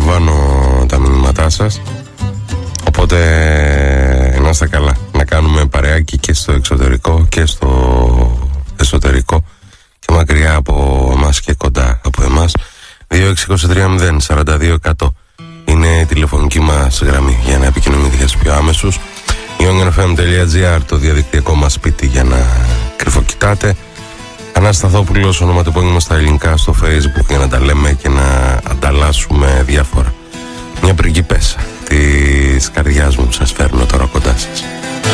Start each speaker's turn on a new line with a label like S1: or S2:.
S1: λαμβάνω τα μηνύματά σας. Οπότε να είστε καλά. Να κάνουμε παρεάκι και στο εξωτερικό και στο εσωτερικό και μακριά από εμάς και κοντά από εμάς. 2623-042-100 είναι η τηλεφωνική μας γραμμή για να επικοινωνείτε πιο άμεσους. youngfm.gr το διαδικτυακό μας σπίτι για να κρυφοκοιτάτε. Ανασταθόπουλος, ονοματεπώνυμο στα ελληνικά στο Facebook για να τα λέμε και να ανταλλάσσουμε διάφορα. Μια πριγκίπεσσα της καρδιάς μου σας φέρνω τώρα κοντά σας.